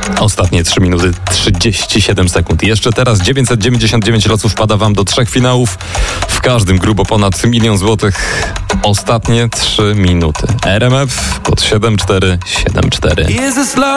Ostatnie 3 minuty 37 sekund. Jeszcze teraz 999 losów wpada wam do 3 finałów. W każdym grubo ponad 1 000 000 złotych. Ostatnie 3 minuty. RMF kod 7474.